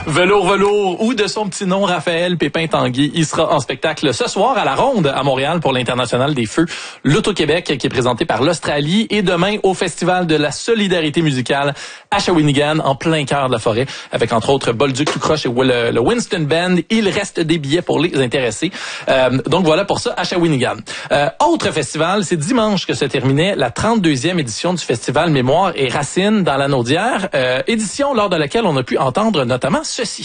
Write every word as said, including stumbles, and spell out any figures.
Velours Velours ou de son petit nom Raphaël Pépin-Tanguy. Il sera en spectacle ce soir à la Ronde à Montréal pour l'International des Feux. L'Auto-Québec qui est présenté par l'Australie et demain au Festival de la Solidarité musicale à Shawinigan en plein cœur de la forêt avec entre autres Bolduc tout croche et le, le Winston Band. Il reste des billets pour les intéressés. Euh, donc voilà pour ça à Shawinigan. Euh, autre festival, c'est dimanche que se terminait la trente-deuxième édition du Festival Mémoire et Racines dans la Naudière. Euh, édition lors de laquelle on a pu entendre notamment ceci.